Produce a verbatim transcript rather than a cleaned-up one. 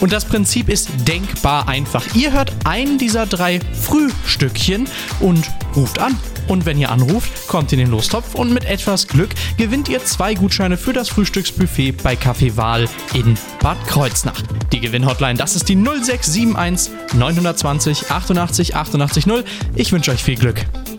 Und das Prinzip ist denkbar einfach. Ihr hört einen dieser drei Frühstückchen und ruft an. Und wenn ihr anruft, kommt in den Lostopf und mit etwas Glück gewinnt ihr zwei Gutscheine für das Frühstücksbuffet bei Café Wahl in Bad Kreuznach. Die Gewinnhotline, das ist die null sechs sieben eins neun zwei null achtundachtzig achtundachtzig achtundachtzig null. Ich wünsche euch viel Glück.